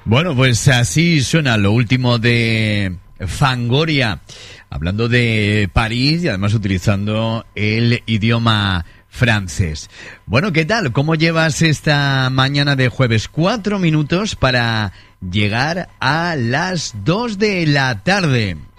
Bueno, pues así suena lo último de Fangoria, hablando de París y además utilizando el idioma francés. Bueno, ¿qué tal? ¿Cómo llevas esta mañana de jueves? 4 minutos para llegar a las 2 de la tarde.